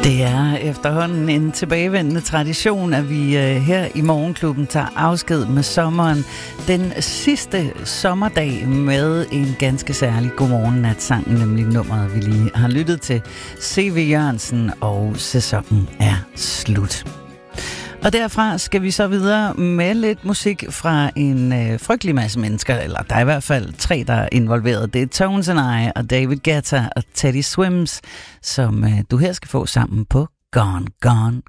Det er efterhånden en tilbagevendende tradition, at vi her i Morgenklubben tager afsked med sommeren. Den sidste sommerdag med en ganske særlig godmorgen-nat-sang, nemlig nummeret, vi lige har lyttet til. C.V. Jørgensen, og sæsonen er slut. Og derfra skal vi så videre med lidt musik fra en frygtelig masse mennesker, eller der er i hvert fald 3, der er involveret. Det er Tones and I og David Guetta og Teddy Swims, som du her skal få sammen på Gone, Gone,